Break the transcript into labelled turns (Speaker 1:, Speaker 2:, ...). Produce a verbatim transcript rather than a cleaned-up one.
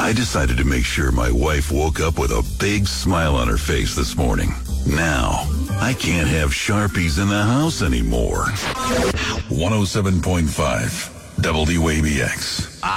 Speaker 1: I decided to make sure my wife woke up with a big smile on her face this morning. Now, I can't have Sharpies in the house anymore. one oh seven point five W A B X.